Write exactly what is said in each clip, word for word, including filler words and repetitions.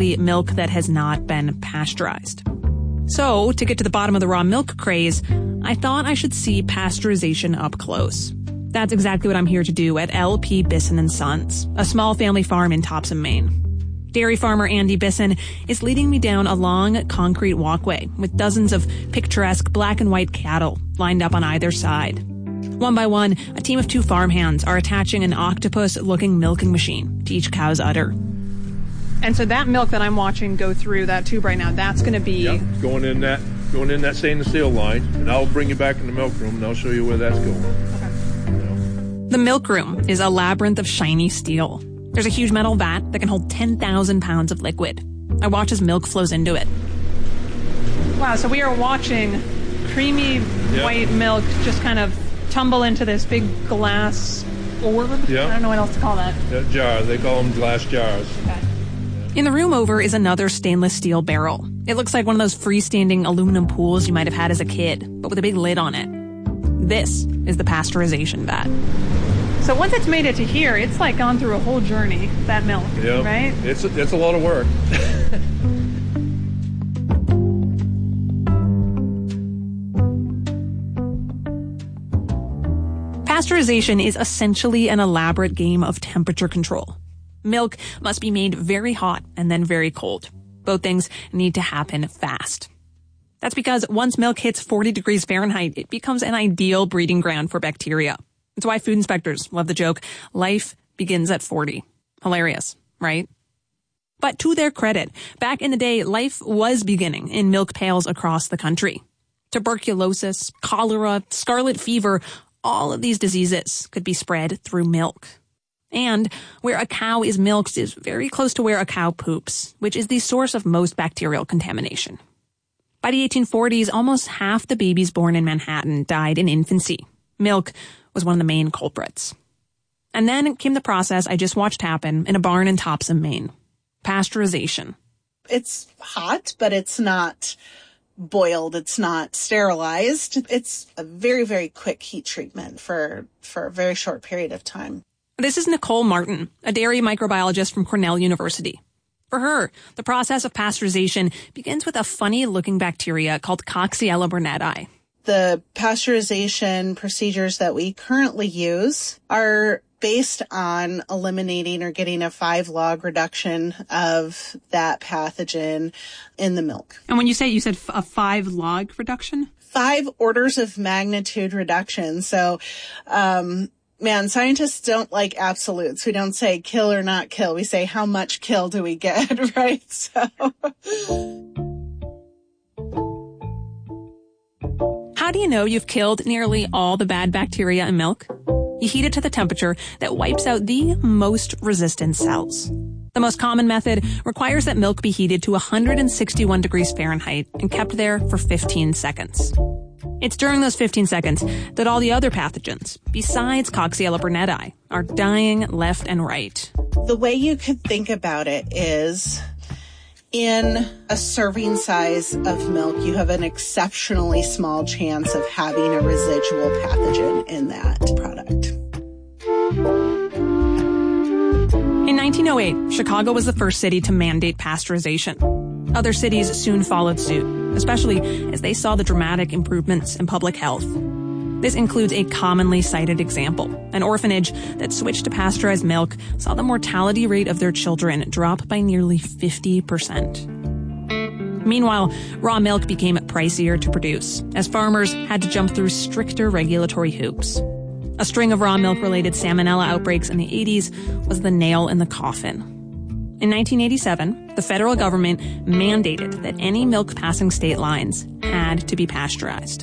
essentially milk that has not been pasteurized. So, to get to the bottom of the raw milk craze, I thought I should see pasteurization up close. That's exactly what I'm here to do at L P Bisson and Sons, a small family farm in Topsham, Maine. Dairy farmer Andy Bisson is leading me down a long concrete walkway with dozens of picturesque black and white cattle lined up on either side. One by one, a team of two farmhands are attaching an octopus-looking milking machine to each cow's udder. And so that milk that I'm watching go through that tube right now, that's going to be... Yep, going in that going in that stainless steel line, and I'll bring you back in the milk room, and I'll show you where that's going. Okay. You know. The milk room is a labyrinth of shiny steel. There's a huge metal vat that can hold ten thousand pounds of liquid. I watch as milk flows into it. Wow, so we are watching creamy yep. white milk just kind of tumble into this big glass orb? Yep. I don't know what else to call that. Yeah, jar. They call them glass jars. Okay. In the room over is another stainless steel barrel. It looks like one of those freestanding aluminum pools you might have had as a kid, but with a big lid on it. This is the pasteurization vat. So once it's made it to here, it's like gone through a whole journey, that milk, yep. right? It's a, it's a lot of work. Pasteurization is essentially an elaborate game of temperature control. Milk must be made very hot and then very cold. Both things need to happen fast. That's because once milk hits forty degrees Fahrenheit, it becomes an ideal breeding ground for bacteria. It's why food inspectors love the joke, life begins at forty. Hilarious, right? But to their credit, back in the day, life was beginning in milk pails across the country. Tuberculosis, cholera, scarlet fever, all of these diseases could be spread through milk. And where a cow is milked is very close to where a cow poops, which is the source of most bacterial contamination. By the eighteen forties, almost half the babies born in Manhattan died in infancy. Milk was one of the main culprits. And then came the process I just watched happen in a barn in Topsham, Maine. Pasteurization. It's hot, but it's not boiled. It's not sterilized. It's a very, very quick heat treatment for, for a very short period of time. This is Nicole Martin, a dairy microbiologist from Cornell University. For her, the process of pasteurization begins with a funny-looking bacteria called Coxiella burnetii. The pasteurization procedures that we currently use are based on eliminating or getting a five-log reduction of that pathogen in the milk. And when you say, you said a five-log reduction? Five orders of magnitude reduction. So, um... Man, scientists don't like absolutes. We don't say kill or not kill. We say how much kill do we get, right? So. How do you know you've killed nearly all the bad bacteria in milk? You heat it to the temperature that wipes out the most resistant cells. The most common method requires that milk be heated to one hundred sixty-one degrees Fahrenheit and kept there for fifteen seconds. It's during those fifteen seconds that all the other pathogens, besides Coxiella burnetii, are dying left and right. The way you could think about it is, in a serving size of milk, you have an exceptionally small chance of having a residual pathogen in that product. In nineteen oh eight, Chicago was the first city to mandate pasteurization. Other cities soon followed suit, especially as they saw the dramatic improvements in public health. This includes a commonly cited example. An orphanage that switched to pasteurized milk saw the mortality rate of their children drop by nearly fifty percent. Meanwhile, raw milk became pricier to produce, as farmers had to jump through stricter regulatory hoops. A string of raw milk-related salmonella outbreaks in the eighties was the nail in the coffin. In nineteen eighty-seven, the federal government mandated that any milk passing state lines had to be pasteurized.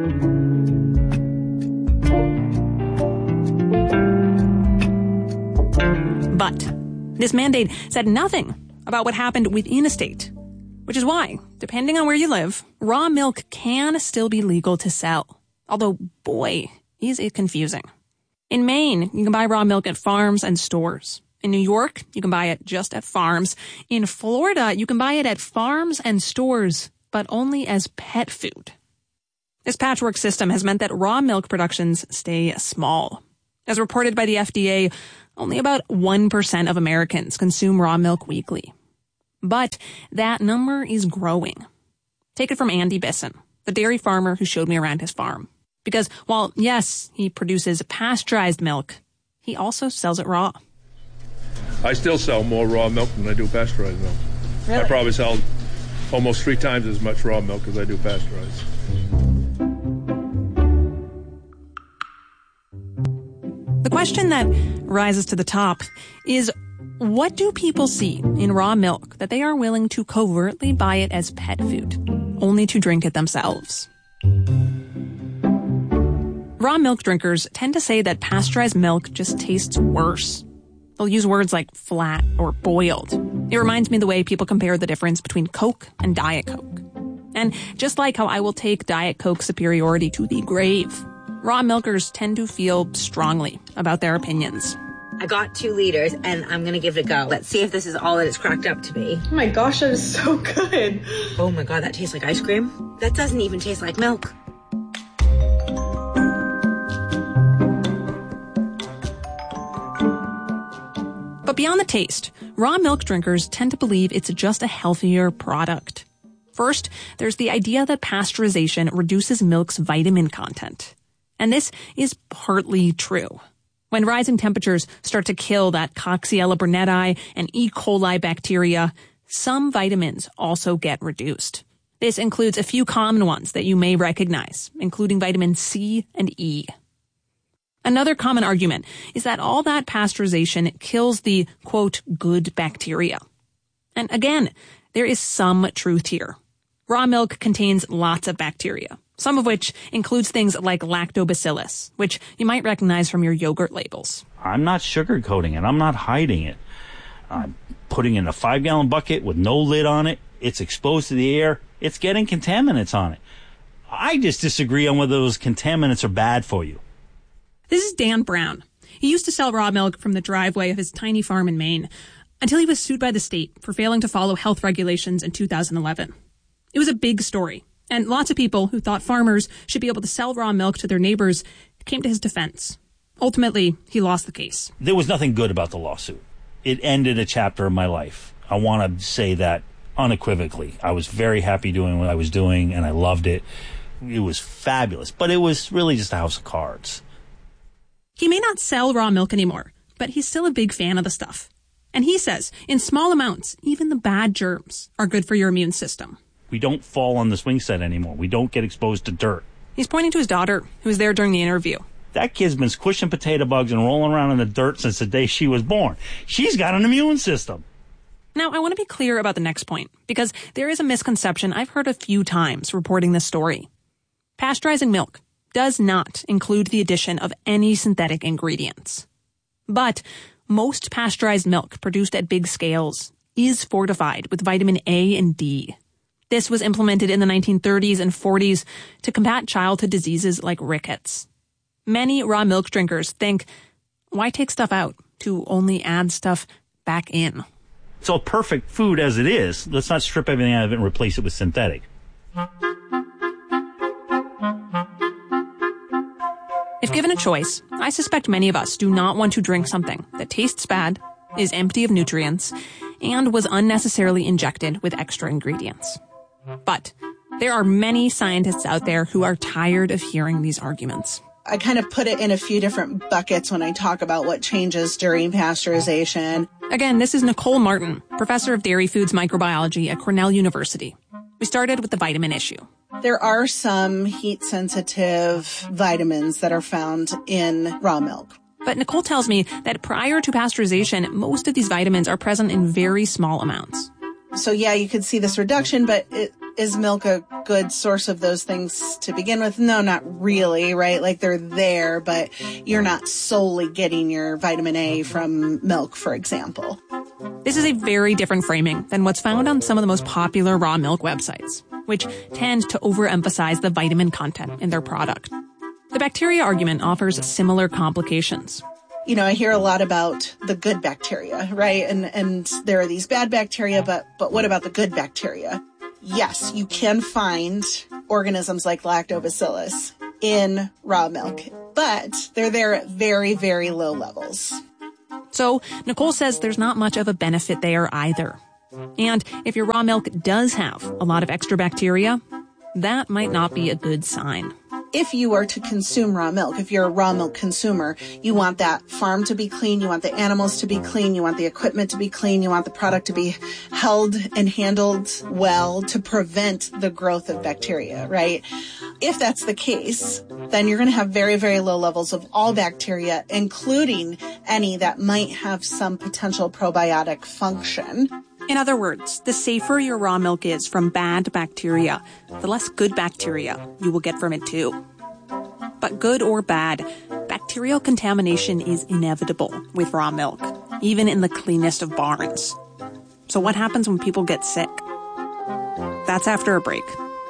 But this mandate said nothing about what happened within a state, which is why, depending on where you live, raw milk can still be legal to sell. Although, boy, is it confusing. In Maine, you can buy raw milk at farms and stores. In New York, you can buy it just at farms. In Florida, you can buy it at farms and stores, but only as pet food. This patchwork system has meant that raw milk productions stay small. As reported by the F D A, only about one percent of Americans consume raw milk weekly. But that number is growing. Take it from Andy Bisson, the dairy farmer who showed me around his farm. Because while, yes, he produces pasteurized milk, he also sells it raw. I still sell more raw milk than I do pasteurized milk. Really? I probably sell almost three times as much raw milk as I do pasteurized. The question that rises to the top is, what do people see in raw milk that they are willing to covertly buy it as pet food, only to drink it themselves? Raw milk drinkers tend to say that pasteurized milk just tastes worse. They'll use words like flat or boiled. It reminds me of the way people compare the difference between Coke and Diet Coke. And just like how I will take Diet Coke's superiority to the grave, raw milkers tend to feel strongly about their opinions. I got two liters and I'm going to give it a go. Let's see if this is all that it's cracked up to be. Oh my gosh, that is so good. Oh my God, that tastes like ice cream. That doesn't even taste like milk. But beyond the taste, raw milk drinkers tend to believe it's just a healthier product. First, there's the idea that pasteurization reduces milk's vitamin content. And this is partly true. When rising temperatures start to kill that Coxiella burnetii and E. coli bacteria, some vitamins also get reduced. This includes a few common ones that you may recognize, including vitamin C and E. Another common argument is that all that pasteurization kills the, quote, good bacteria. And again, there is some truth here. Raw milk contains lots of bacteria, some of which includes things like lactobacillus, which you might recognize from your yogurt labels. I'm not sugarcoating it. I'm not hiding it. I'm putting it in a five-gallon bucket with no lid on it. It's exposed to the air. It's getting contaminants on it. I just disagree on whether those contaminants are bad for you. This is Dan Brown. He used to sell raw milk from the driveway of his tiny farm in Maine until he was sued by the state for failing to follow health regulations in two thousand eleven. It was a big story, and lots of people who thought farmers should be able to sell raw milk to their neighbors came to his defense. Ultimately, he lost the case. There was nothing good about the lawsuit. It ended a chapter of my life. I want to say that unequivocally. I was very happy doing what I was doing, and I loved it. It was fabulous, but it was really just a house of cards. He may not sell raw milk anymore, but he's still a big fan of the stuff. And he says, in small amounts, even the bad germs are good for your immune system. We don't fall on the swing set anymore. We don't get exposed to dirt. He's pointing to his daughter, who was there during the interview. That kid's been squishing potato bugs and rolling around in the dirt since the day she was born. She's got an immune system. Now, I want to be clear about the next point, because there is a misconception I've heard a few times reporting this story. Pasteurizing milk does not include the addition of any synthetic ingredients. But most pasteurized milk produced at big scales is fortified with vitamin A and D. This was implemented in the nineteen thirties and forties to combat childhood diseases like rickets. Many raw milk drinkers think, why take stuff out to only add stuff back in? It's all perfect food as it is. Let's not strip everything out of it and replace it with synthetic. If given a choice, I suspect many of us do not want to drink something that tastes bad, is empty of nutrients, and was unnecessarily injected with extra ingredients. But there are many scientists out there who are tired of hearing these arguments. I kind of put it in a few different buckets when I talk about what changes during pasteurization. Again, this is Nicole Martin, professor of dairy foods microbiology at Cornell University. We started with the vitamin issue. There are some heat-sensitive vitamins that are found in raw milk. But Nicole tells me that prior to pasteurization, most of these vitamins are present in very small amounts. So yeah, you could see this reduction, but it, is milk a good source of those things to begin with? No, not really, right? Like they're there, but you're not solely getting your vitamin A from milk, for example. This is a very different framing than what's found on some of the most popular raw milk websites, which tend to overemphasize the vitamin content in their product. The bacteria argument offers similar complications. You know, I hear a lot about the good bacteria, right? And and there are these bad bacteria, but but what about the good bacteria? Yes, you can find organisms like lactobacillus in raw milk, but they're there at very, very low levels. So Nicole says there's not much of a benefit there either. And if your raw milk does have a lot of extra bacteria, that might not be a good sign. If you are to consume raw milk, if you're a raw milk consumer, you want that farm to be clean, you want the animals to be clean, you want the equipment to be clean, you want the product to be held and handled well to prevent the growth of bacteria, right? If that's the case, then you're going to have very, very low levels of all bacteria, including any that might have some potential probiotic function. In other words, the safer your raw milk is from bad bacteria, the less good bacteria you will get from it too. But good or bad, bacterial contamination is inevitable with raw milk, even in the cleanest of barns. So what happens when people get sick? That's after a break.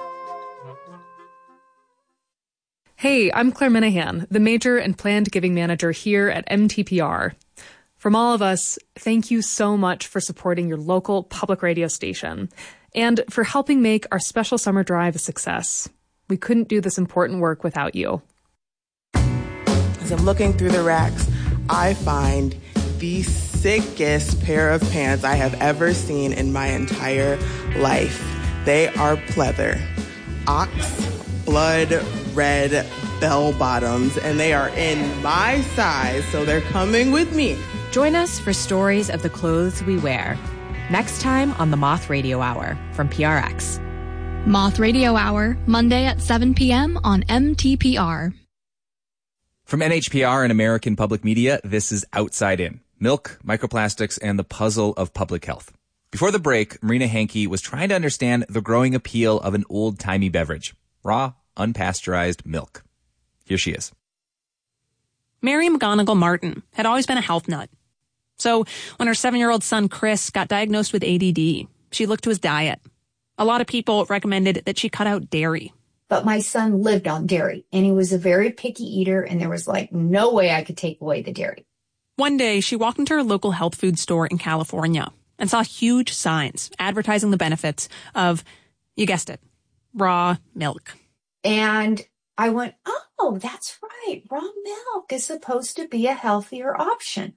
Hey, I'm Claire Minahan, the Major and Planned Giving Manager here at M T P R. From all of us, thank you so much for supporting your local public radio station and for helping make our special summer drive a success. We couldn't do this important work without you. As I'm looking through the racks, I find the sickest pair of pants I have ever seen in my entire life. They are pleather, ox blood red bell bottoms, and they are in my size, so they're coming with me. Join us for stories of the clothes we wear. Next time on the Moth Radio Hour from P R X. Moth Radio Hour, Monday at seven p.m. on M T P R. From N H P R and American Public Media, this is Outside In. Milk, microplastics, and the puzzle of public health. Before the break, Marina Hankey was trying to understand the growing appeal of an old-timey beverage. Raw, unpasteurized milk. Here she is. Mary McGonigal Martin had always been a health nut. So when her seven-year-old son Chris got diagnosed with A D D, she looked to his diet. A lot of people recommended that she cut out dairy. But my son lived on dairy, and he was a very picky eater, and there was like no way I could take away the dairy. One day, she walked into her local health food store in California and saw huge signs advertising the benefits of, you guessed it, raw milk. And I went, oh, that's right. Raw milk is supposed to be a healthier option.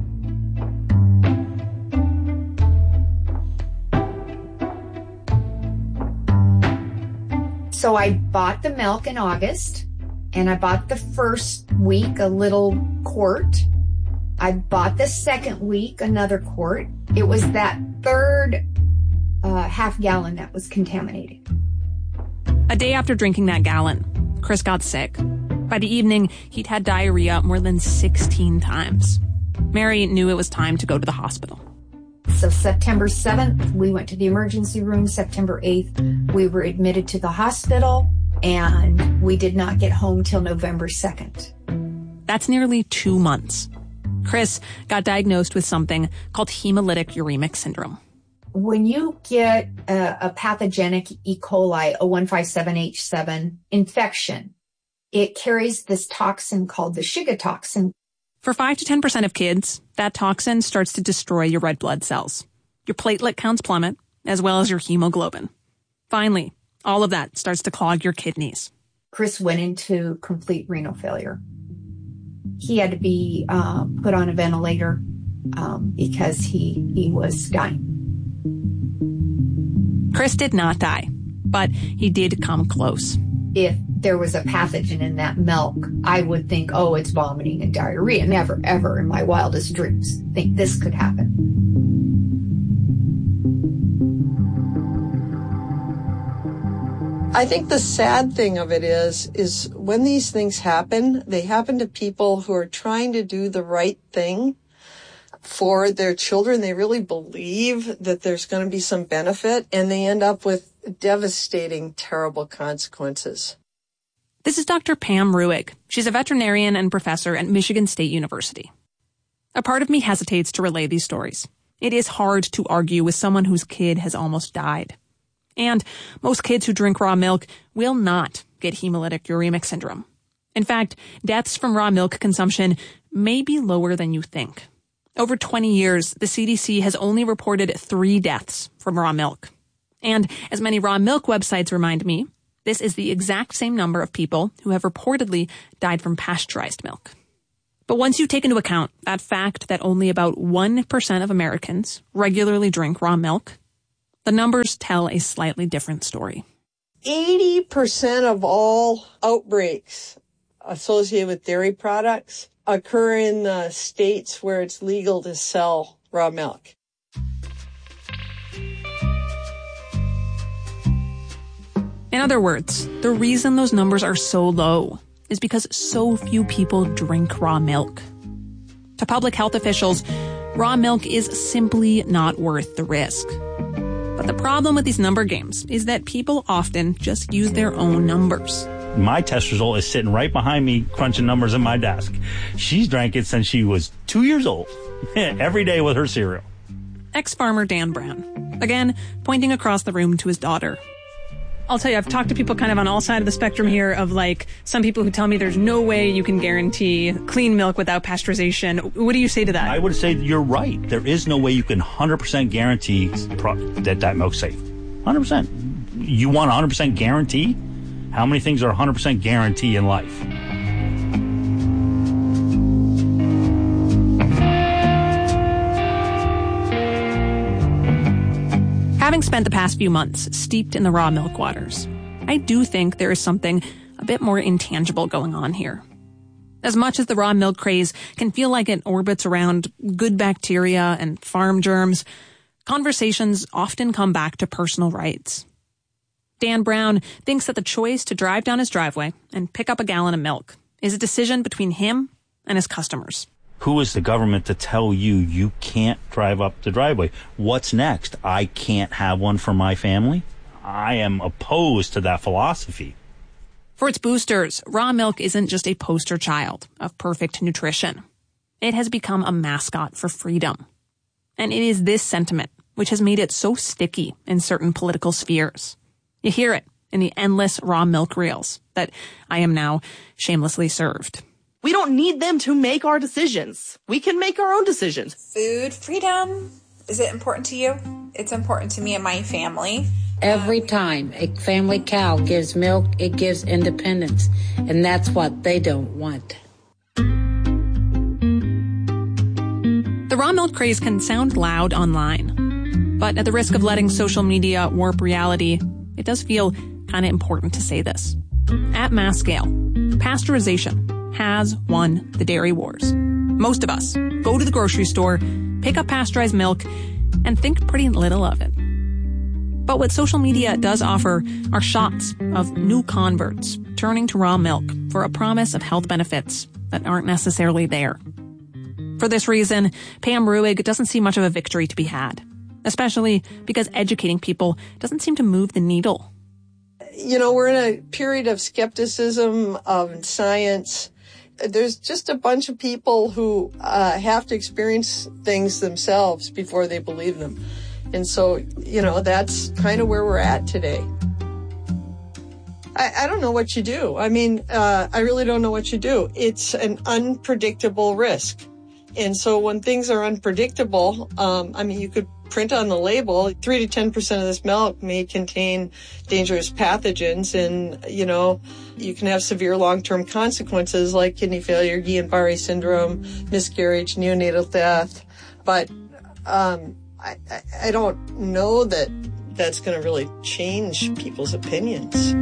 So I bought the milk in August, and I bought the first week a little quart. I bought the second week another quart. It was that third uh, half gallon that was contaminated. A day after drinking that gallon, Chris got sick. By the evening, he'd had diarrhea more than sixteen times. Mary knew it was time to go to the hospital. So September seventh, we went to the emergency room. September eighth, we were admitted to the hospital, and we did not get home till November second. That's nearly two months. Chris got diagnosed with something called hemolytic uremic syndrome. When you get a, a pathogenic E. coli O one five seven H seven infection, it carries this toxin called the Shiga toxin. For five to ten percent of kids, that toxin starts to destroy your red blood cells. Your platelet counts plummet, as well as your hemoglobin. Finally, all of that starts to clog your kidneys. Chris went into complete renal failure. He had to be uh, put on a ventilator um, because he, he was dying. Chris did not die, but he did come close. If there was a pathogen in that milk, I would think, oh, it's vomiting and diarrhea. Never, ever in my wildest dreams think this could happen. I think the sad thing of it is, is when these things happen, they happen to people who are trying to do the right thing for their children. They really believe that there's going to be some benefit, and they end up with devastating, terrible consequences. This is Doctor Pam Ruig. She's a veterinarian and professor at Michigan State University. A part of me hesitates to relay these stories. It is hard to argue with someone whose kid has almost died. And most kids who drink raw milk will not get hemolytic uremic syndrome. In fact, deaths from raw milk consumption may be lower than you think. Over twenty years, the C D C has only reported three deaths from raw milk. And as many raw milk websites remind me, this is the exact same number of people who have reportedly died from pasteurized milk. But once you take into account that fact that only about one percent of Americans regularly drink raw milk, the numbers tell a slightly different story. eighty percent of all outbreaks associated with dairy products occur in the states where it's legal to sell raw milk. In other words, the reason those numbers are so low is because so few people drink raw milk. To public health officials, raw milk is simply not worth the risk. But the problem with these number games is that people often just use their own numbers. My test result is sitting right behind me, crunching numbers in my desk. She's drank it since she was two years old, every day with her cereal. Ex-farmer Dan Brown, again, pointing across the room to his daughter. I'll tell you, I've talked to people kind of on all sides of the spectrum here of like some people who tell me there's no way you can guarantee clean milk without pasteurization. What do you say to that? I would say you're right. There is no way you can one hundred percent guarantee pro- that that milk's safe. one hundred percent. You want one hundred percent guarantee? How many things are one hundred percent guarantee in life? Having spent the past few months steeped in the raw milk waters, I do think there is something a bit more intangible going on here. As much as the raw milk craze can feel like it orbits around good bacteria and farm germs, conversations often come back to personal rights. Dan Brown thinks that the choice to drive down his driveway and pick up a gallon of milk is a decision between him and his customers. Who is the government to tell you you can't drive up the driveway? What's next? I can't have one for my family? I am opposed to that philosophy. For its boosters, raw milk isn't just a poster child of perfect nutrition. It has become a mascot for freedom. And it is this sentiment which has made it so sticky in certain political spheres. You hear it in the endless raw milk reels that I am now shamelessly served. We don't need them to make our decisions. We can make our own decisions. Food freedom, is it important to you? It's important to me and my family. Every time a family cow gives milk, it gives independence. And that's what they don't want. The raw milk craze can sound loud online. But at the risk of letting social media warp reality, it does feel kind of important to say this. At mass scale, pasteurization has won the dairy wars. Most of us go to the grocery store, pick up pasteurized milk, and think pretty little of it. But what social media does offer are shots of new converts turning to raw milk for a promise of health benefits that aren't necessarily there. For this reason, Pam Ruig doesn't see much of a victory to be had, especially because educating people doesn't seem to move the needle. You know, we're in a period of skepticism of science. There's just a bunch of people who uh, have to experience things themselves before they believe them. And so, you know, that's kind of where we're at today. I, I don't know what you do. I mean, uh, I really don't know what you do. It's an unpredictable risk. And so when things are unpredictable, um, I mean, you could print on the label, three to ten percent of this milk may contain dangerous pathogens, and, you know, you can have severe long-term consequences like kidney failure, Guillain-Barré syndrome, miscarriage, neonatal death. But um, I, I don't know that that's going to really change people's opinions.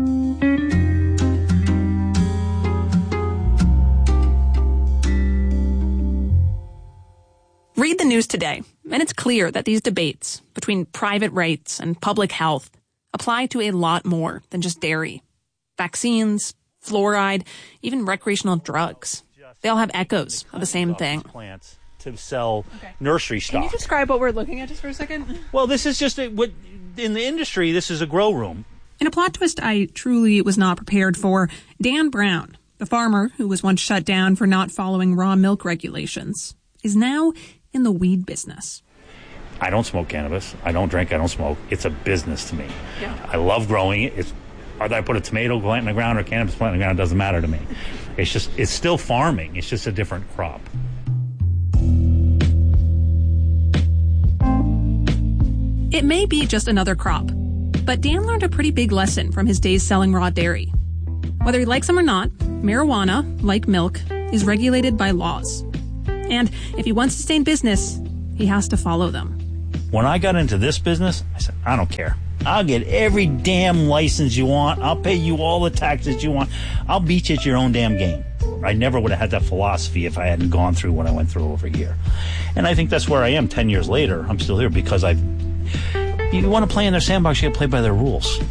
Read the news today, and it's clear that these debates between private rights and public health apply to a lot more than just dairy. Vaccines, fluoride, even recreational drugs. They all have echoes of the same thing. Plants to sell okay. nursery stock. Can you describe what we're looking at just for a second? Well, this is just a, what in the industry, this is a grow room. In a plot twist I truly was not prepared for, Dan Brown, the farmer who was once shut down for not following raw milk regulations, is now in the weed business. I don't smoke cannabis. I don't drink. I don't smoke. It's a business to me. Yeah. I love growing it. It's, whether I put a tomato plant in the ground or a cannabis plant in the ground, it doesn't matter to me. It's just, it's still farming. It's just a different crop. It may be just another crop, but Dan learned a pretty big lesson from his days selling raw dairy. Whether he likes them or not, marijuana, like milk, is regulated by laws. And if he wants to stay in business, he has to follow them. When I got into this business, I said, I don't care. I'll get every damn license you want. I'll pay you all the taxes you want. I'll beat you at your own damn game. I never would have had that philosophy if I hadn't gone through what I went through over here. And I think that's where I am ten years later. I'm still here because I've... You want to play in their sandbox, you got to play by their rules.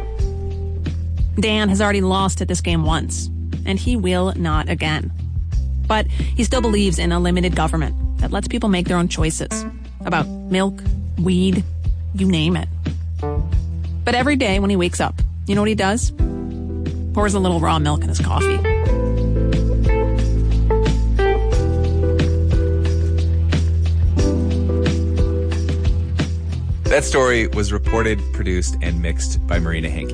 Dan has already lost at this game once, and he will not again. But he still believes in a limited government that lets people make their own choices about milk, weed, you name it. But every day when he wakes up, you know what he does? Pours a little raw milk in his coffee. That story was reported, produced, and mixed by Marina Hankey.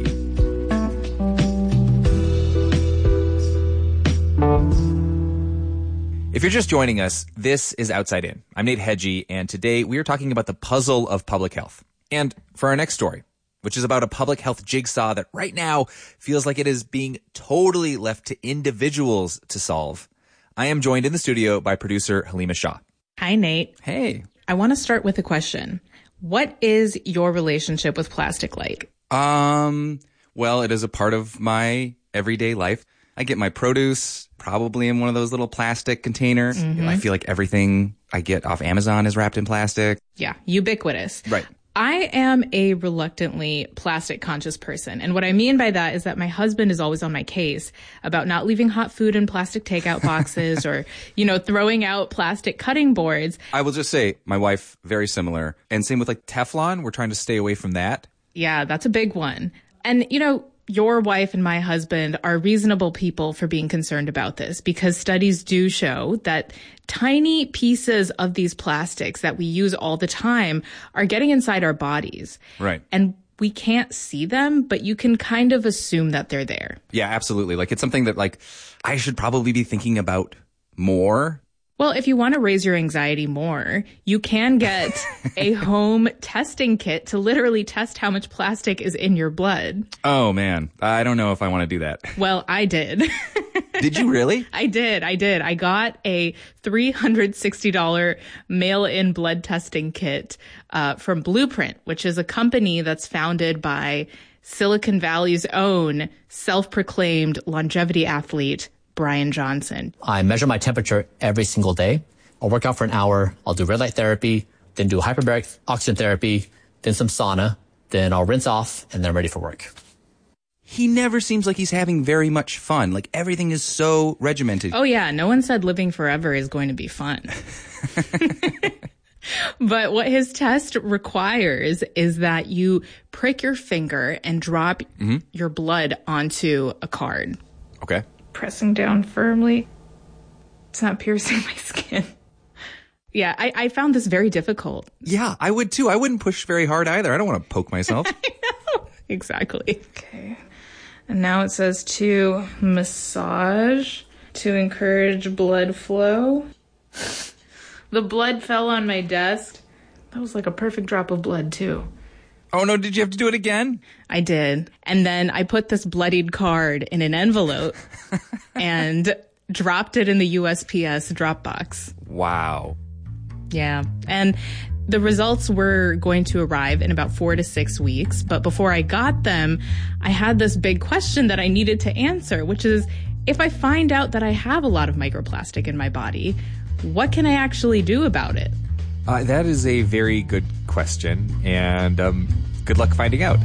If you're just joining us, this is Outside In. I'm Nate Hedgie, and today we are talking about the puzzle of public health. And for our next story, which is about a public health jigsaw that right now feels like it is being totally left to individuals to solve, I am joined in the studio by producer Halima Shah. Hi, Nate. Hey. I want to start with a question. What is your relationship with plastic like? Um, well, it is a part of my everyday life. I get my produce probably in one of those little plastic containers. Mm-hmm. You know, I feel like everything I get off Amazon is wrapped in plastic. Yeah, ubiquitous. Right. I am a reluctantly plastic conscious person. And what I mean by that is that my husband is always on my case about not leaving hot food in plastic takeout boxes or, you know, throwing out plastic cutting boards. I will just say my wife, very similar. And same with like Teflon. We're trying to stay away from that. Yeah, that's a big one. And, you know, your wife and my husband are reasonable people for being concerned about this because studies do show that tiny pieces of these plastics that we use all the time are getting inside our bodies. Right. And we can't see them, but you can kind of assume that they're there. Yeah, absolutely. Like it's something that like I should probably be thinking about more. Well, if you want to raise your anxiety more, you can get a home testing kit to literally test how much plastic is in your blood. Oh, man. I don't know if I want to do that. Well, I did. Did you really? I did. I did. I got a three hundred sixty dollars mail-in blood testing kit uh, from Blueprint, which is a company that's founded by Silicon Valley's own self-proclaimed longevity athlete, Brian Johnson. I measure my temperature every single day. I'll work out for an hour. I'll do red light therapy, then do hyperbaric oxygen therapy, then some sauna. Then I'll rinse off, and then I'm ready for work. He never seems like he's having very much fun. Like everything is so regimented. Oh, yeah. No one said living forever is going to be fun. But what his test requires is that you prick your finger and drop mm-hmm. your blood onto a card. Okay. Pressing down firmly. It's not piercing my skin. Yeah, I, I found this very difficult. Yeah, I would too. I wouldn't push very hard either. I don't want to poke myself. I know. Exactly. Okay. And now it says to massage to encourage blood flow. The blood fell on my desk. That was like a perfect drop of blood too. Oh, no, did you have to do it again? I did. And then I put this bloodied card in an envelope and dropped it in the U S P S drop box. Wow. Yeah. And the results were going to arrive in about four to six weeks. But before I got them, I had this big question that I needed to answer, which is, if I find out that I have a lot of microplastic in my body, what can I actually do about it? Uh, that is a very good question, and um, good luck finding out.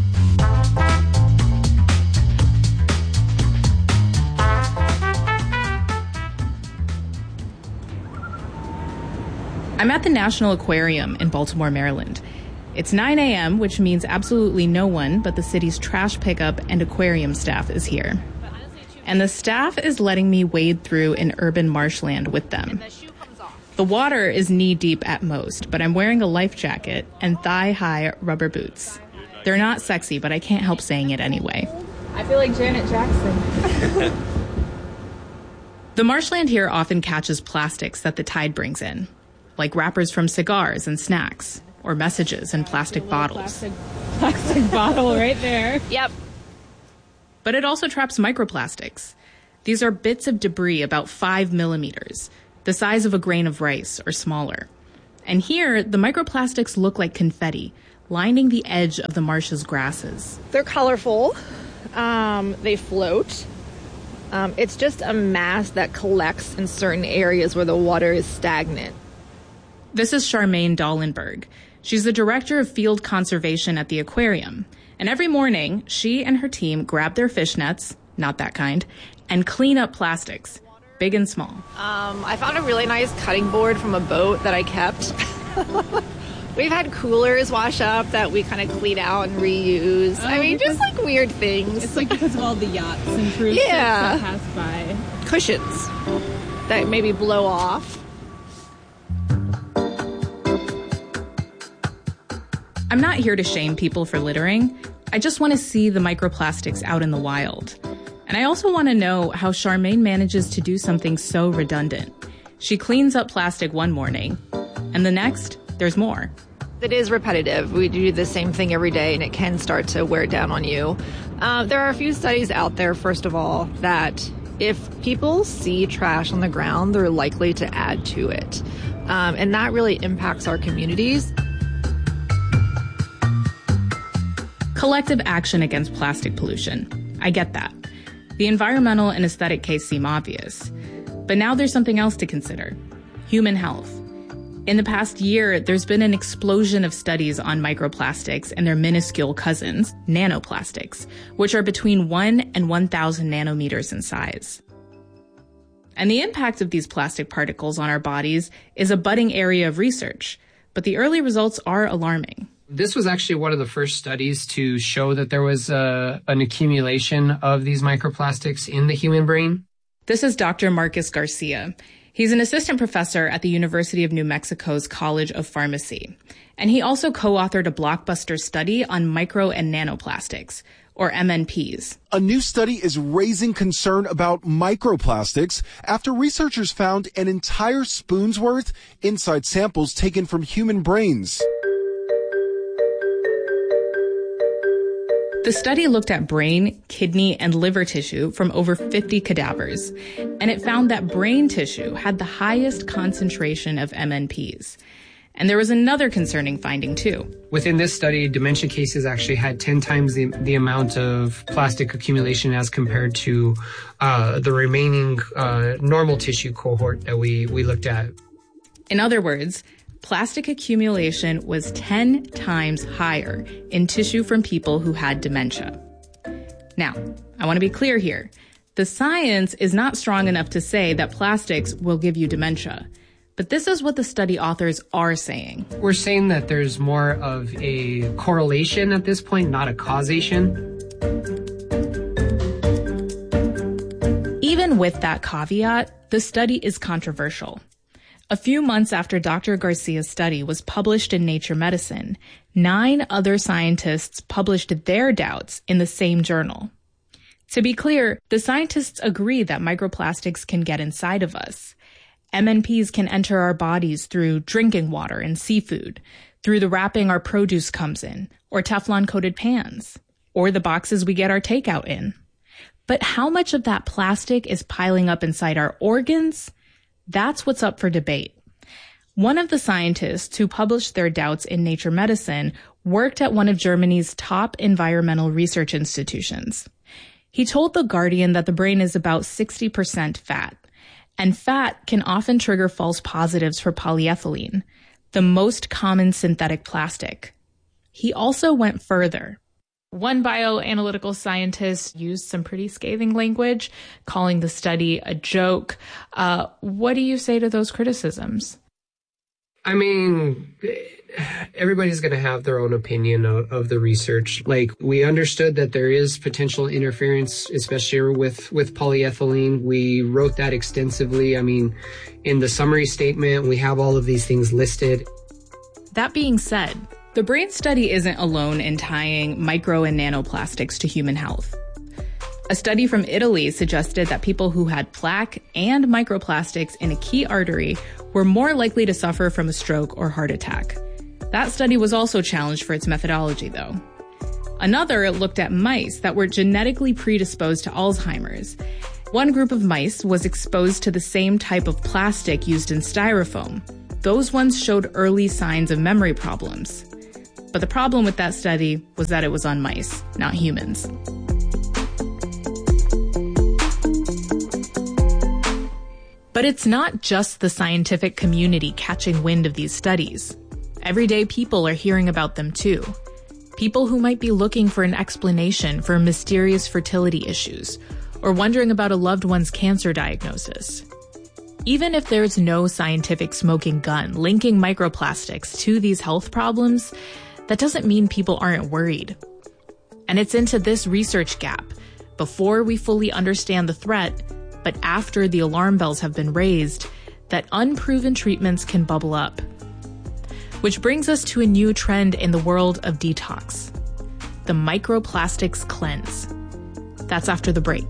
I'm at the National Aquarium in Baltimore, Maryland. It's nine a.m., which means absolutely no one but the city's trash pickup and aquarium staff is here. And the staff is letting me wade through an urban marshland with them. The water is knee-deep at most, but I'm wearing a life jacket and thigh-high rubber boots. They're not sexy, but I can't help saying it anyway. I feel like Janet Jackson. The marshland here often catches plastics that the tide brings in, like wrappers from cigars and snacks, or messages in plastic bottles. Plastic, plastic bottle right there. Yep. But it also traps microplastics. These are bits of debris about five millimeters, the size of a grain of rice or smaller. And here, the microplastics look like confetti, lining the edge of the marsh's grasses. They're colorful. Um, they float. Um, it's just a mass that collects in certain areas where the water is stagnant. This is Charmaine Dahlenberg. She's the director of field conservation at the aquarium. And every morning, she and her team grab their fish nets, not that kind, and clean up plastics, big and small. Um, I found a really nice cutting board from a boat that I kept. We've had coolers wash up that we kind of clean out and reuse. Oh, I mean, just like weird things. It's like because of all the yachts and cruise yeah. ships that pass by. Cushions that maybe blow off. I'm not here to shame people for littering. I just want to see the microplastics out in the wild. And I also want to know how Charmaine manages to do something so redundant. She cleans up plastic one morning, and the next, there's more. It is repetitive. We do the same thing every day, and it can start to wear down on you. Uh, there are a few studies out there, first of all, that if people see trash on the ground, they're likely to add to it. Um, and that really impacts our communities. Collective action against plastic pollution. I get that. The environmental and aesthetic case seem obvious. But now there's something else to consider. Human health. In the past year, there's been an explosion of studies on microplastics and their minuscule cousins, nanoplastics, which are between one and one thousand nanometers in size. And the impact of these plastic particles on our bodies is a budding area of research, but the early results are alarming. This was actually one of the first studies to show that there was a, an accumulation of these microplastics in the human brain. This is Doctor Marcus Garcia. He's an assistant professor at the University of New Mexico's College of Pharmacy. And he also co-authored a blockbuster study on micro and nanoplastics, or M N Ps. A new study is raising concern about microplastics after researchers found an entire spoon's worth inside samples taken from human brains. The study looked at brain, kidney, and liver tissue from over fifty cadavers, and it found that brain tissue had the highest concentration of M N Ps. And there was another concerning finding, too. Within this study, dementia cases actually had ten times the, the amount of plastic accumulation as compared to uh, the remaining uh, normal tissue cohort that we, we looked at. In other words, plastic accumulation was ten times higher in tissue from people who had dementia. Now, I want to be clear here. The science is not strong enough to say that plastics will give you dementia. But this is what the study authors are saying. We're saying that there's more of a correlation at this point, not a causation. Even with that caveat, the study is controversial. A few months after Doctor Garcia's study was published in Nature Medicine, nine other scientists published their doubts in the same journal. To be clear, the scientists agree that microplastics can get inside of us. M N Ps can enter our bodies through drinking water and seafood, through the wrapping our produce comes in, or Teflon-coated pans, or the boxes we get our takeout in. But how much of that plastic is piling up inside our organs? That's what's up for debate. One of the scientists who published their doubts in Nature Medicine worked at one of Germany's top environmental research institutions. He told The Guardian that the brain is about sixty percent fat, and fat can often trigger false positives for polyethylene, the most common synthetic plastic. He also went further. One bioanalytical scientist used some pretty scathing language, calling the study a joke. Uh, what do you say to those criticisms? I mean, everybody's going to have their own opinion of, of the research. Like, we understood that there is potential interference, especially with, with polyethylene. We wrote that extensively. I mean, in the summary statement, we have all of these things listed. That being said, the brain study isn't alone in tying micro and nanoplastics to human health. A study from Italy suggested that people who had plaque and microplastics in a key artery were more likely to suffer from a stroke or heart attack. That study was also challenged for its methodology, though. Another looked at mice that were genetically predisposed to Alzheimer's, One group of mice was exposed to the same type of plastic used in styrofoam. Those ones showed early signs of memory problems. But the problem with that study was that it was on mice, not humans. But it's not just the scientific community catching wind of these studies. Everyday people are hearing about them too. People who might be looking for an explanation for mysterious fertility issues, or wondering about a loved one's cancer diagnosis. Even if there's no scientific smoking gun linking microplastics to these health problems, that doesn't mean people aren't worried. And it's into this research gap, before we fully understand the threat, but after the alarm bells have been raised, that unproven treatments can bubble up. Which brings us to a new trend in the world of detox, the microplastics cleanse. That's after the break.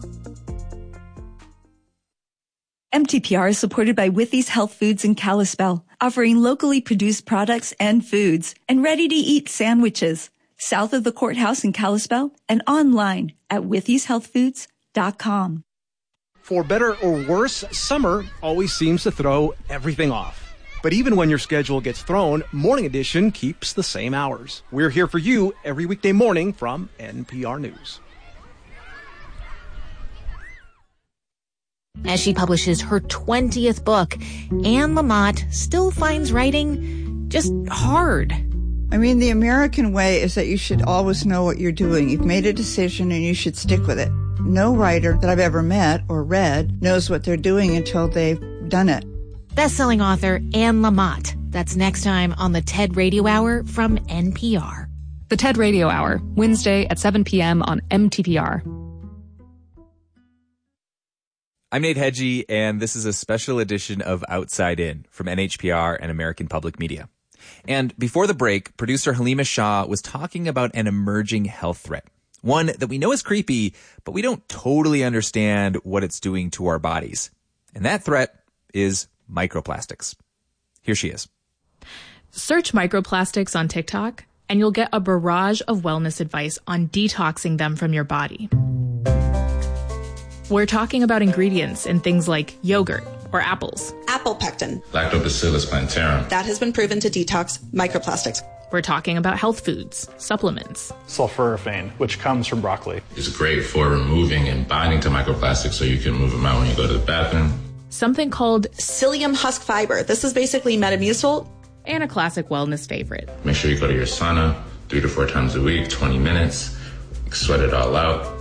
M T P R is supported by Withys Health Foods in Kalispell, offering locally produced products and foods and ready-to-eat sandwiches, south of the courthouse in Kalispell and online at withys health foods dot com. For better or worse, summer always seems to throw everything off. But even when your schedule gets thrown, Morning Edition keeps the same hours. We're here for you every weekday morning from N P R News. As she publishes her twentieth book, Anne Lamott still finds writing just hard. I mean, the American way is that you should always know what you're doing. You've made a decision and you should stick with it. No writer that I've ever met or read knows what they're doing until they've done it. Best-selling author Anne Lamott. That's next time on the TED Radio Hour from N P R. The TED Radio Hour, Wednesday at seven p.m. on M T P R. I'm Nate Hedgie, and this is a special edition of Outside In from N H P R and American Public Media. And before the break, producer Halima Shah was talking about an emerging health threat. One that we know is creepy, but we don't totally understand what it's doing to our bodies. And that threat is microplastics. Here she is. Search microplastics on TikTok, and you'll get a barrage of wellness advice on detoxing them from your body. We're talking about ingredients in things like yogurt or apples. Apple pectin. Lactobacillus plantarum. That has been proven to detox microplastics. We're talking about health foods, supplements. Sulforaphane, which comes from broccoli. It's great for removing and binding to microplastics so you can move them out when you go to the bathroom. Something called psyllium husk fiber. This is basically Metamucil. And a classic wellness favorite. Make sure you go to your sauna three to four times a week, twenty minutes. Sweat it all out.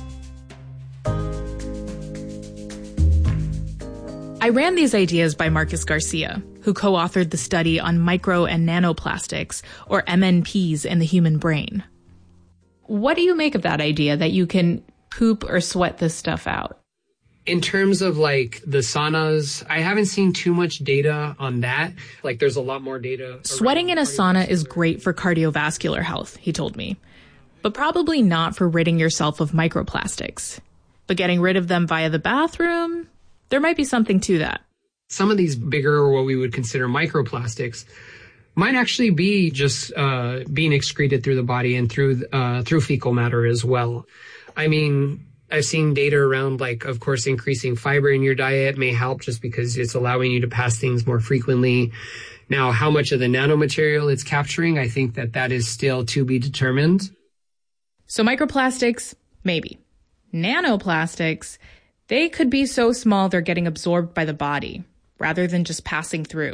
I ran these ideas by Marcus Garcia, who co-authored the study on micro and nanoplastics, or M N Ps, in the human brain. What do you make of that idea that you can poop or sweat this stuff out? In terms of like the saunas, I haven't seen too much data on that. Like there's a lot more data. Sweating in a sauna is great for cardiovascular health, he told me, but probably not for ridding yourself of microplastics. But getting rid of them via the bathroom, there might be something to that. Some of these bigger, or what we would consider microplastics, might actually be just uh, being excreted through the body and through uh, through fecal matter as well. I mean, I've seen data around, like, of course, increasing fiber in your diet may help just because it's allowing you to pass things more frequently. Now, how much of the nanomaterial it's capturing, I think that that is still to be determined. So microplastics, maybe. Nanoplastics, they could be so small they're getting absorbed by the body, rather than just passing through.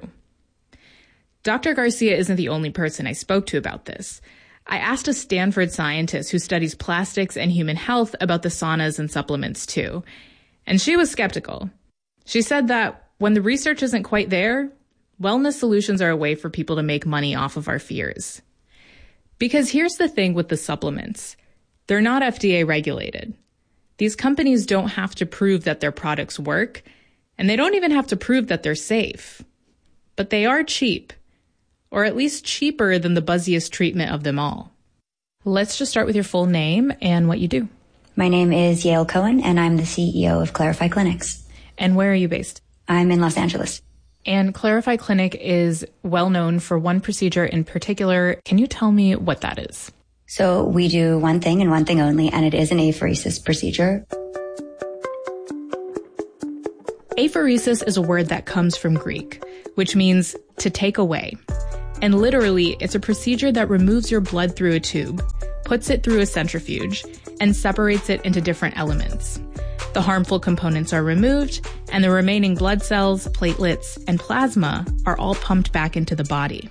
Doctor Garcia isn't the only person I spoke to about this. I asked a Stanford scientist who studies plastics and human health about the saunas and supplements too, and she was skeptical. She said that when the research isn't quite there, wellness solutions are a way for people to make money off of our fears. Because here's the thing with the supplements. They're not F D A regulated. These companies don't have to prove that their products work, and they don't even have to prove that they're safe. But they are cheap, or at least cheaper than the buzziest treatment of them all. Let's just start with your full name and what you do. My name is Yael Cohen, and I'm the C E O of Clarify Clinics. And where are you based? I'm in Los Angeles. And Clarify Clinic is well known for one procedure in particular. Can you tell me what that is? So we do one thing and one thing only, and it is an apheresis procedure. Apheresis is a word that comes from Greek, which means to take away. And literally, it's a procedure that removes your blood through a tube, puts it through a centrifuge, and separates it into different elements. The harmful components are removed, and the remaining blood cells, platelets, and plasma are all pumped back into the body.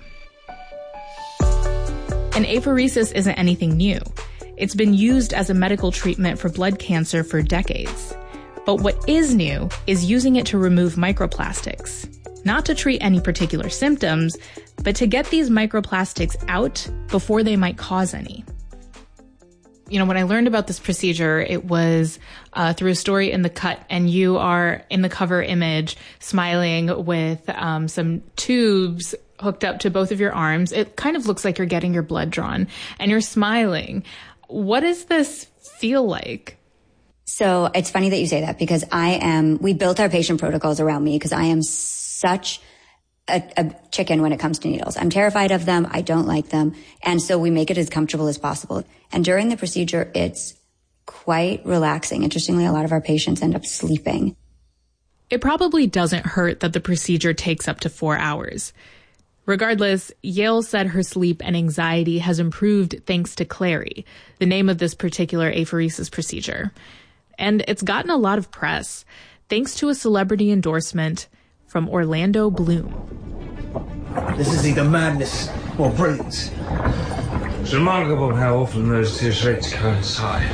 And apheresis isn't anything new. It's been used as a medical treatment for blood cancer for decades. But what is new is using it to remove microplastics. Not to treat any particular symptoms, but to get these microplastics out before they might cause any. You know, when I learned about this procedure, it was uh, through a story in The Cut, and you are in the cover image smiling with um, some tubes hooked up to both of your arms. It kind of looks like you're getting your blood drawn, and you're smiling. What does this feel like? So it's funny that you say that, because I am, we built our patient protocols around me because I am such a, a chicken when it comes to needles. I'm terrified of them. I don't like them. And so we make it as comfortable as possible. And during the procedure, it's quite relaxing. Interestingly, a lot of our patients end up sleeping. It probably doesn't hurt that the procedure takes up to four hours. Regardless, Yale said her sleep and anxiety has improved thanks to Clary, the name of this particular apheresis procedure. And it's gotten a lot of press, thanks to a celebrity endorsement from Orlando Bloom. This is either madness or brilliance. It's remarkable how often those two traits coincide.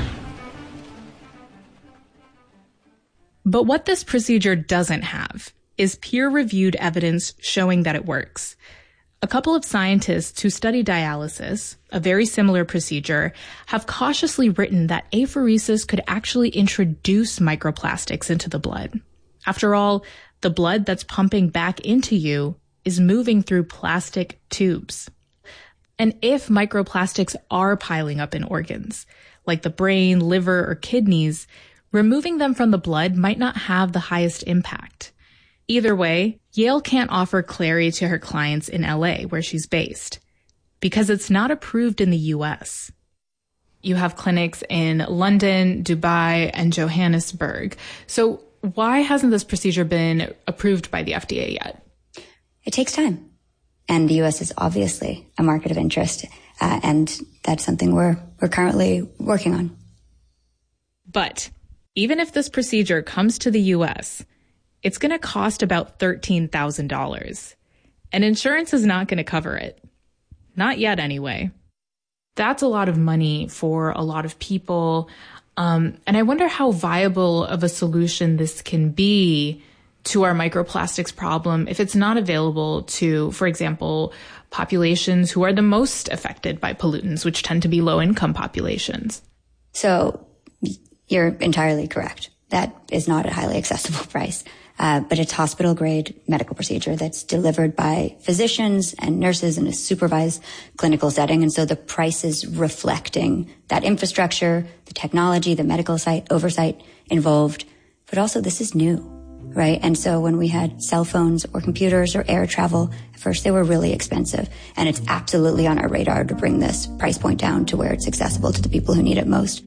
But what this procedure doesn't have is peer-reviewed evidence showing that it works. A couple of scientists who study dialysis, a very similar procedure, have cautiously written that apheresis could actually introduce microplastics into the blood. After all, the blood that's pumping back into you is moving through plastic tubes. And if microplastics are piling up in organs, like the brain, liver, or kidneys, removing them from the blood might not have the highest impact. Either way, Yale can't offer Clary to her clients in L A, where she's based, because it's not approved in the U S. You have clinics in London, Dubai, and Johannesburg. So why hasn't this procedure been approved by the F D A yet? It takes time. And the U S is obviously a market of interest, uh, and that's something we're we're currently working on. But even if this procedure comes to the U S, it's going to cost about thirteen thousand dollars. And insurance is not going to cover it. Not yet, anyway. That's a lot of money for a lot of people. Um, and I wonder how viable of a solution this can be to our microplastics problem if it's not available to, for example, populations who are the most affected by pollutants, which tend to be low-income populations. So you're entirely correct. That is not a highly accessible price. Uh, but it's hospital-grade medical procedure that's delivered by physicians and nurses in a supervised clinical setting. And so the price is reflecting that infrastructure, the technology, the medical site oversight involved. But also this is new, right? And so when we had cell phones or computers or air travel, at first they were really expensive. And it's absolutely on our radar to bring this price point down to where it's accessible to the people who need it most.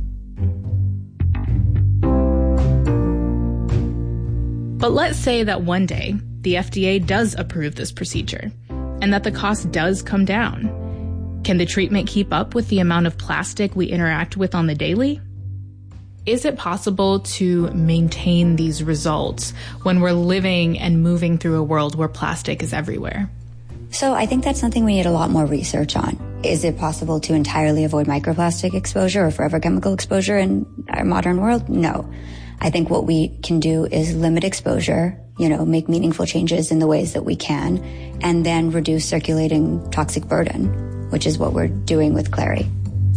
But let's say that one day the F D A does approve this procedure and that the cost does come down. Can the treatment keep up with the amount of plastic we interact with on the daily? Is it possible to maintain these results when we're living and moving through a world where plastic is everywhere? So I think that's something we need a lot more research on. Is it possible to entirely avoid microplastic exposure or forever chemical exposure in our modern world? No. I think what we can do is limit exposure, you know, make meaningful changes in the ways that we can, and then reduce circulating toxic burden, which is what we're doing with Clary.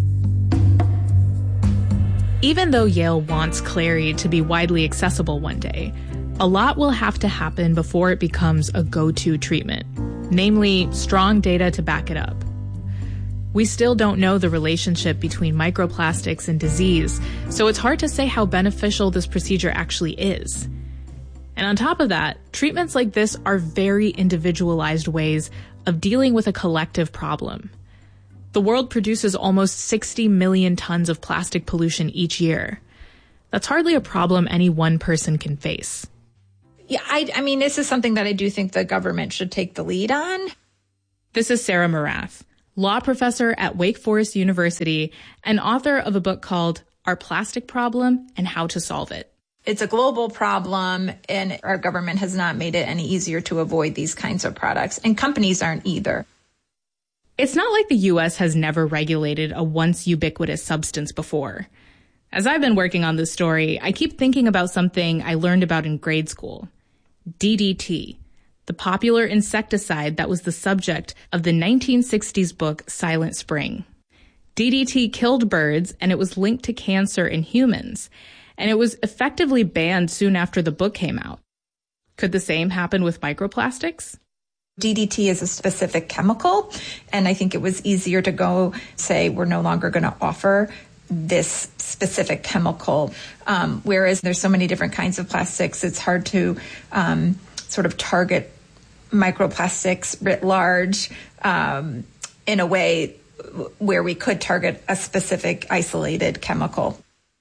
Even though Yale wants Clary to be widely accessible one day, a lot will have to happen before it becomes a go-to treatment, namely strong data to back it up. We still don't know the relationship between microplastics and disease, so it's hard to say how beneficial this procedure actually is. And on top of that, treatments like this are very individualized ways of dealing with a collective problem. The world produces almost sixty million tons of plastic pollution each year. That's hardly a problem any one person can face. Yeah, I, I mean, this is something that I do think the government should take the lead on. This is Sarah Morath, law professor at Wake Forest University and author of a book called Our Plastic Problem and How to Solve It. It's a global problem, and our government has not made it any easier to avoid these kinds of products, and companies aren't either. It's not like the U S has never regulated a once ubiquitous substance before. As I've been working on this story, I keep thinking about something I learned about in grade school. D D T, the popular insecticide that was the subject of the nineteen sixties book Silent Spring. D D T killed birds, and it was linked to cancer in humans, and it was effectively banned soon after the book came out. Could the same happen with microplastics? D D T is a specific chemical, and I think it was easier to go say we're no longer going to offer this specific chemical. Um, whereas there's so many different kinds of plastics, it's hard to um, sort of target microplastics writ large um, in a way where we could target a specific isolated chemical.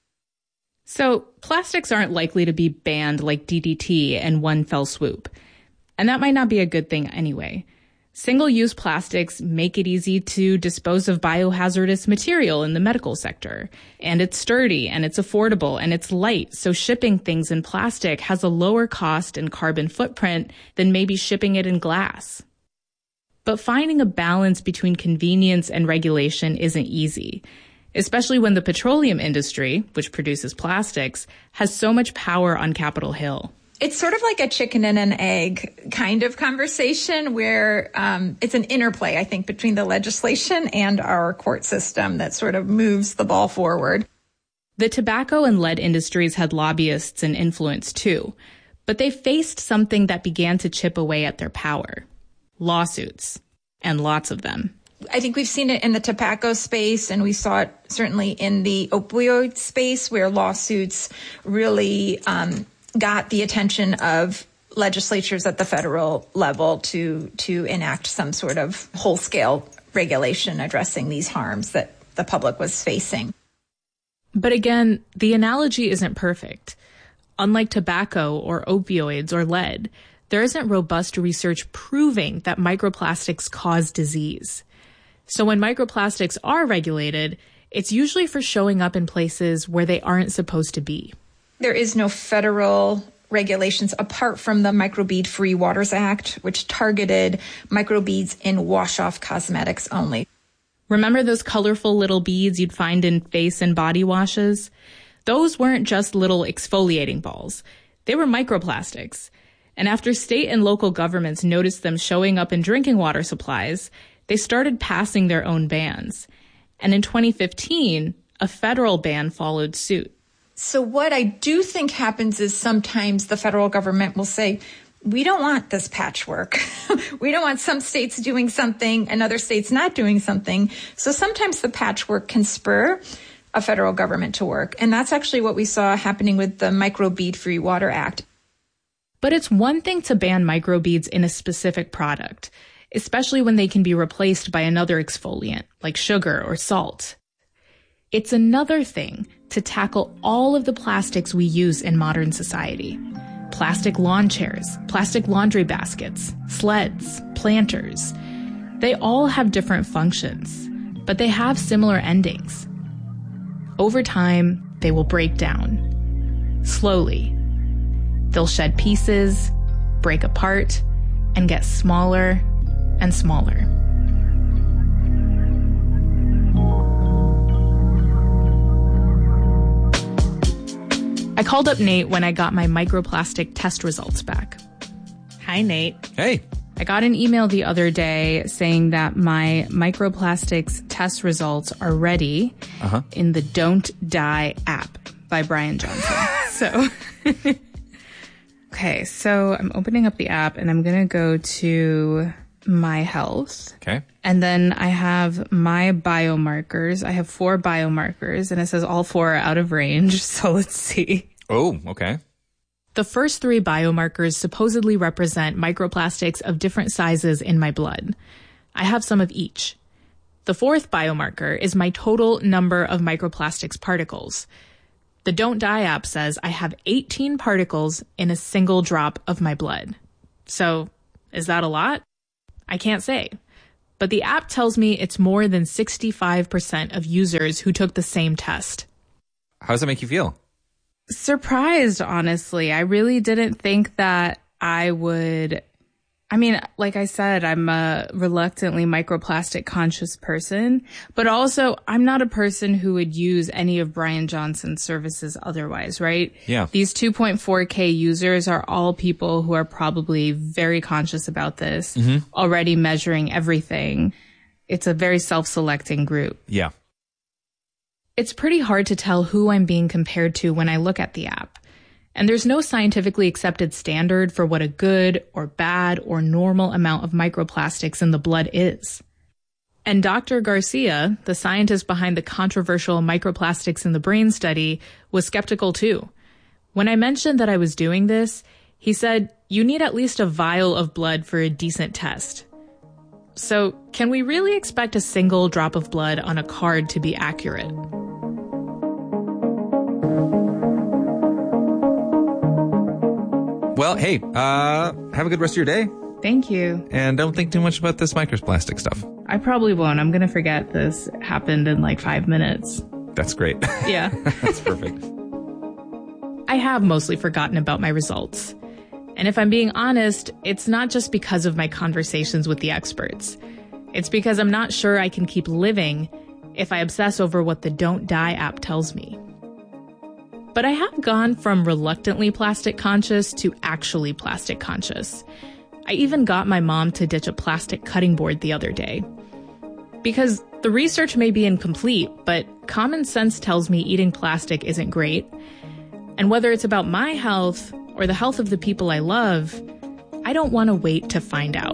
So plastics aren't likely to be banned like D D T in one fell swoop. And that might not be a good thing anyway. Single-use plastics make it easy to dispose of biohazardous material in the medical sector. And it's sturdy, and it's affordable, and it's light, so shipping things in plastic has a lower cost and carbon footprint than maybe shipping it in glass. But finding a balance between convenience and regulation isn't easy, especially when the petroleum industry, which produces plastics, has so much power on Capitol Hill. It's sort of like a chicken and an egg kind of conversation where um, it's an interplay, I think, between the legislation and our court system that sort of moves the ball forward. The tobacco and lead industries had lobbyists and influence too, but they faced something that began to chip away at their power. Lawsuits, and lots of them. I think we've seen it in the tobacco space, and we saw it certainly in the opioid space where lawsuits really um, got the attention of legislatures at the federal level to to enact some sort of whole-scale regulation addressing these harms that the public was facing. But again, the analogy isn't perfect. Unlike tobacco or opioids or lead, there isn't robust research proving that microplastics cause disease. So when microplastics are regulated, it's usually for showing up in places where they aren't supposed to be. There is no federal regulations apart from the Microbead Free Waters Act, which targeted microbeads in wash-off cosmetics only. Remember those colorful little beads you'd find in face and body washes? Those weren't just little exfoliating balls. They were microplastics. And after state and local governments noticed them showing up in drinking water supplies, they started passing their own bans. And in twenty fifteen, a federal ban followed suit. So what I do think happens is sometimes the federal government will say, we don't want this patchwork. We don't want some states doing something and other states not doing something. So sometimes the patchwork can spur a federal government to work. And that's actually what we saw happening with the Microbead Free Water Act. But it's one thing to ban microbeads in a specific product, especially when they can be replaced by another exfoliant, like sugar or salt. It's another thing to tackle all of the plastics we use in modern society. Plastic lawn chairs, plastic laundry baskets, sleds, planters. They all have different functions, but they have similar endings. Over time, they will break down. Slowly. They'll shed pieces, break apart, and get smaller and smaller. I called up Nate when I got my microplastic test results back. Hi, Nate. Hey. I got an email the other day saying that my microplastics test results are ready uh-huh. in the Don't Die app by Brian Johnson. so, okay, so I'm opening up the app and I'm going to go to my health. Okay. And then I have my biomarkers. I have four biomarkers and it says all four are out of range. So let's see. Oh, okay. The first three biomarkers supposedly represent microplastics of different sizes in my blood. I have some of each. The fourth biomarker is my total number of microplastics particles. The Don't Die app says I have eighteen particles in a single drop of my blood. So, is that a lot? I can't say. But the app tells me it's more than sixty-five percent of users who took the same test. How does that make you feel? Surprised, honestly. I really didn't think that I would... I mean, like I said, I'm a reluctantly microplastic conscious person, but also I'm not a person who would use any of Brian Johnson's services otherwise, right? Yeah. These two point four K users are all people who are probably very conscious about this, mm-hmm. already measuring everything. It's a very self-selecting group. Yeah. It's pretty hard to tell who I'm being compared to when I look at the app. And there's no scientifically accepted standard for what a good or bad or normal amount of microplastics in the blood is. And Doctor Garcia, the scientist behind the controversial microplastics in the brain study, was skeptical too. When I mentioned that I was doing this, he said, you need at least a vial of blood for a decent test. So, can we really expect a single drop of blood on a card to be accurate? Well, hey, uh, have a good rest of your day. Thank you. And don't think too much about this microplastic stuff. I probably won't. I'm going to forget this happened in like five minutes. That's great. Yeah. That's perfect. I have mostly forgotten about my results. And if I'm being honest, it's not just because of my conversations with the experts. It's because I'm not sure I can keep living if I obsess over what the Don't Die app tells me. But I have gone from reluctantly plastic conscious to actually plastic conscious. I even got my mom to ditch a plastic cutting board the other day. Because the research may be incomplete, but common sense tells me eating plastic isn't great. And whether it's about my health or the health of the people I love, I don't want to wait to find out.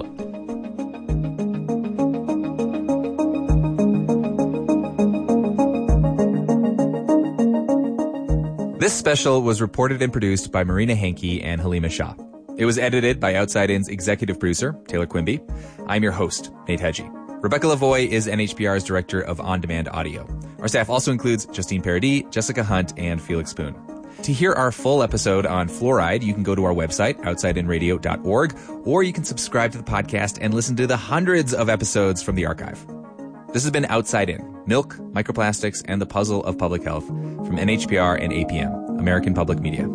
This special was reported and produced by Marina Hankey and Halima Shah. It was edited by Outside In's executive producer, Taylor Quimby. I'm your host, Nate Hedgie. Rebecca Lavoie is N H P R's director of on-demand audio. Our staff also includes Justine Paradis, Jessica Hunt, and Felix Boone. To hear our full episode on fluoride, you can go to our website, outside in radio dot org, or you can subscribe to the podcast and listen to the hundreds of episodes from the archive. This has been Outside In, Milk, Microplastics, and the Puzzle of Public Health from N H P R and A P M, American Public Media.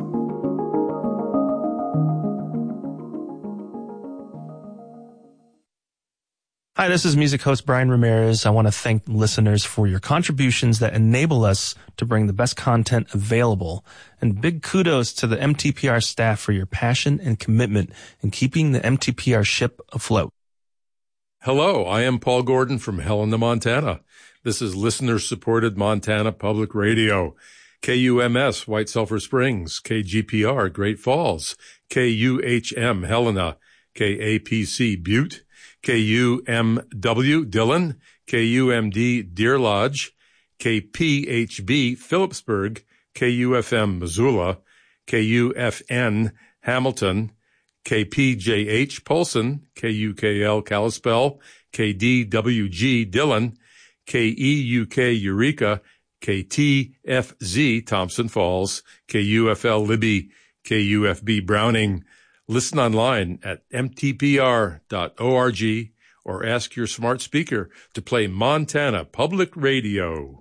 Hi, this is music host Brian Ramirez. I want to thank listeners for your contributions that enable us to bring the best content available. And big kudos to the M T P R staff for your passion and commitment in keeping the M T P R ship afloat. Hello, I am Paul Gordon from Helena, Montana. This is listener-supported Montana Public Radio. K U M S, White Sulphur Springs. K G P R, Great Falls. K U H M, Helena. K A P C, Butte. K U M W, Dillon. K U M D, Deer Lodge. K P H B, Phillipsburg. K U F M, Missoula. K U F N, Hamilton. K P J H, Polson. K U K L, Kalispell. K D W G, Dillon. K E U K, Eureka. K T F Z, Thompson Falls. K U F L, Libby. K U F B, Browning. Listen online at m t p r dot org or ask your smart speaker to play Montana Public Radio.